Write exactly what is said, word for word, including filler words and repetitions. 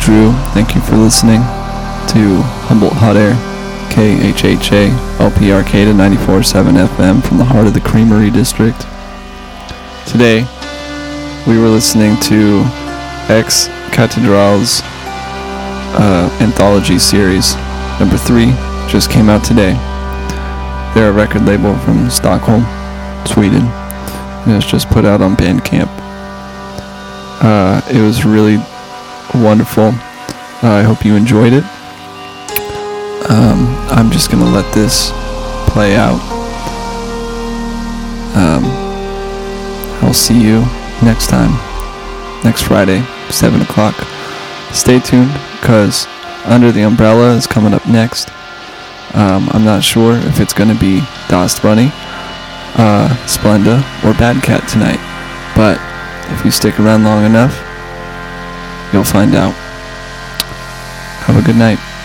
Drew. Thank you for listening to Humboldt Hot Air, K H H A, L P R K to ninety-four point seven F M from the heart of the Creamery District. Today, we were listening to Ex Cathedral's uh, anthology series. Number three just came out today. They're a record label from Stockholm, Sweden, and it's just put out on Bandcamp. Uh, it was really wonderful. Uh, I hope you enjoyed it. Um, I'm just gonna let this play out. Um, I'll see you next time, next Friday, seven o'clock. Stay tuned, because Under the Umbrella is coming up next. Um, I'm not sure if it's gonna be Das Bunny, uh, Splenda, or Bad Cat tonight, but if you stick around long enough, you'll find out. Have a good night.